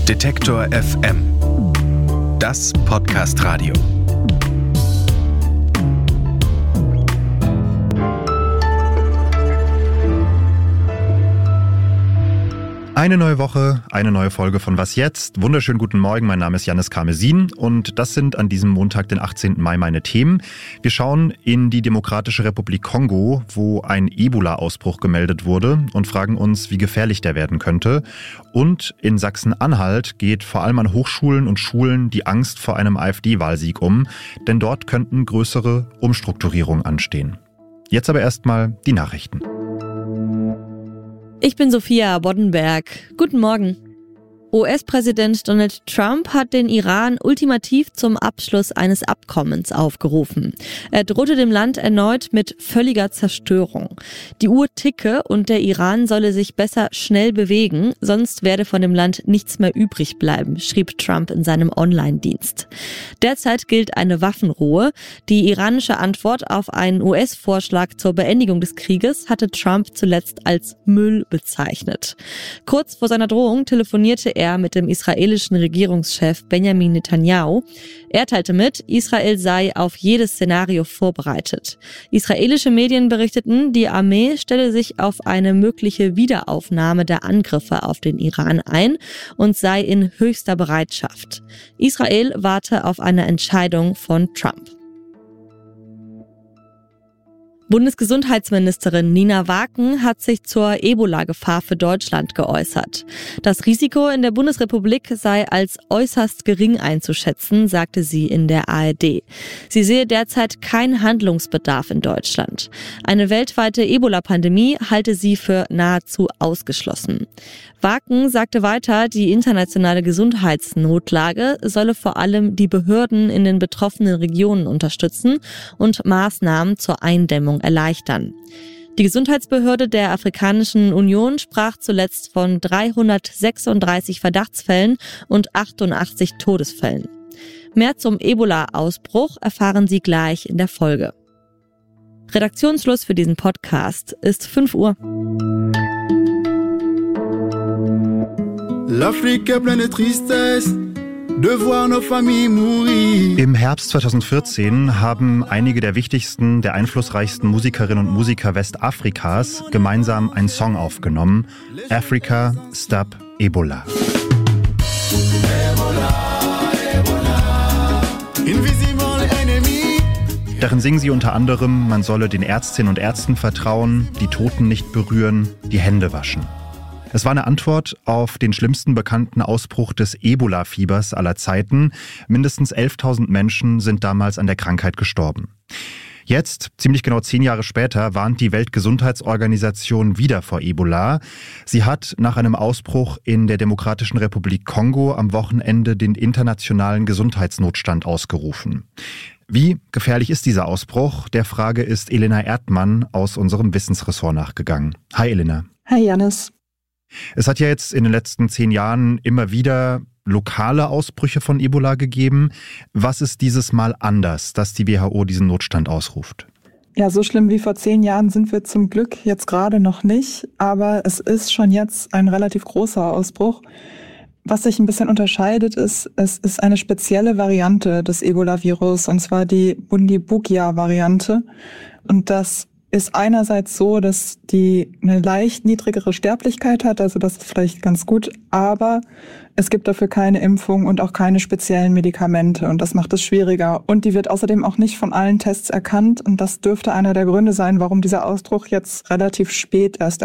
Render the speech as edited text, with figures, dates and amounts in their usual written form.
Detektor FM. Das Podcast-Radio. Eine neue Woche, eine neue Folge von Was jetzt? Wunderschönen guten Morgen, mein Name ist Jannis Karmesin und das sind an diesem Montag, den 18. Mai, meine Themen. Wir schauen in die Demokratische Republik Kongo, wo ein Ebola-Ausbruch gemeldet wurde und fragen uns, wie gefährlich der werden könnte. Und in Sachsen-Anhalt geht vor allem an Hochschulen und Schulen die Angst vor einem AfD-Wahlsieg um, denn dort könnten größere Umstrukturierungen anstehen. Jetzt aber erstmal die Nachrichten. Ich bin Sophia Boddenberg. Guten Morgen. US-Präsident Donald Trump hat den Iran ultimativ zum Abschluss eines Abkommens aufgerufen. Er drohte dem Land erneut mit völliger Zerstörung. Die Uhr ticke und der Iran solle sich besser schnell bewegen, sonst werde von dem Land nichts mehr übrig bleiben, schrieb Trump in seinem Online-Dienst. Derzeit gilt eine Waffenruhe. Die iranische Antwort auf einen US-Vorschlag zur Beendigung des Krieges hatte Trump zuletzt als Müll bezeichnet. Kurz vor seiner Drohung telefonierte er mit dem israelischen Regierungschef Benjamin Netanyahu. Er teilte mit, Israel sei auf jedes Szenario vorbereitet. Israelische Medien berichteten, die Armee stelle sich auf eine mögliche Wiederaufnahme der Angriffe auf den Iran ein und sei in höchster Bereitschaft. Israel warte auf eine Entscheidung von Trump. Bundesgesundheitsministerin Nina Waaken hat sich zur Ebola-Gefahr für Deutschland geäußert. Das Risiko in der Bundesrepublik sei als äußerst gering einzuschätzen, sagte sie in der ARD. Sie sehe derzeit keinen Handlungsbedarf in Deutschland. Eine weltweite Ebola-Pandemie halte sie für nahezu ausgeschlossen. Waaken sagte weiter, die internationale Gesundheitsnotlage solle vor allem die Behörden in den betroffenen Regionen unterstützen und Maßnahmen zur Eindämmung erleichtern. Die Gesundheitsbehörde der Afrikanischen Union sprach zuletzt von 336 Verdachtsfällen und 88 Todesfällen. Mehr zum Ebola-Ausbruch erfahren Sie gleich in der Folge. Redaktionsschluss für diesen Podcast ist 5 Uhr. L'Afrique est pleine de tristesse, de voir nos familles mourir. Im Herbst 2014 haben einige der wichtigsten, der einflussreichsten Musikerinnen und Musiker Westafrikas gemeinsam einen Song aufgenommen. Africa, Stop Ebola. Invisible enemy. Darin singen sie unter anderem, man solle den Ärztinnen und Ärzten vertrauen, die Toten nicht berühren, die Hände waschen. Es war eine Antwort auf den schlimmsten bekannten Ausbruch des Ebola-Fiebers aller Zeiten. Mindestens 11.000 Menschen sind damals an der Krankheit gestorben. Jetzt, ziemlich genau 10 Jahre später, warnt die Weltgesundheitsorganisation wieder vor Ebola. Sie hat nach einem Ausbruch in der Demokratischen Republik Kongo am Wochenende den internationalen Gesundheitsnotstand ausgerufen. Wie gefährlich ist dieser Ausbruch? Der Frage ist Elena Erdmann aus unserem Wissensressort nachgegangen. Hi Elena. Hi Jannis. Es hat ja jetzt in den letzten 10 Jahren immer wieder lokale Ausbrüche von Ebola gegeben. Was ist dieses Mal anders, dass die WHO diesen Notstand ausruft? Ja, so schlimm wie vor 10 Jahren sind wir zum Glück jetzt gerade noch nicht. Aber es ist schon jetzt ein relativ großer Ausbruch. Was sich ein bisschen unterscheidet, ist, es ist eine spezielle Variante des Ebola-Virus, und zwar die Bundibugia-Variante. Und das ist einerseits so, dass die eine leicht niedrigere Sterblichkeit hat, also das ist vielleicht ganz gut, aber es gibt dafür keine Impfung und auch keine speziellen Medikamente und das macht es schwieriger. Und die wird außerdem auch nicht von allen Tests erkannt und das dürfte einer der Gründe sein, warum dieser Ausbruch jetzt relativ spät erst